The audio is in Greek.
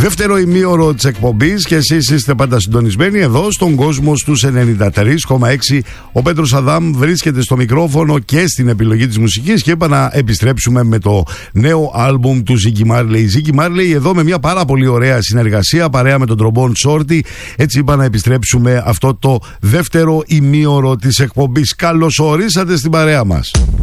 Δεύτερο ημίωρο της εκπομπής και εσείς είστε πάντα συντονισμένοι εδώ στον κόσμο στους 93,6. Ο Πέτρος Αδάμ βρίσκεται στο μικρόφωνο και στην επιλογή της μουσικής και είπα να επιστρέψουμε με το νέο άλμπουμ του Ziggy Marley. Ziggy Marley εδώ με μια πάρα πολύ ωραία συνεργασία παρέα με τον Trombone Shorty. Έτσι είπα να επιστρέψουμε αυτό το δεύτερο ημίωρο της εκπομπής. Καλώς ορίσατε στην παρέα μας.